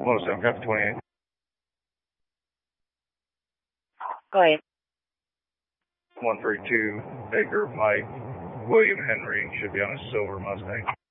107, copy 28. Go ahead. 132, Baker Mike, William Henry, should be on a silver Mustang.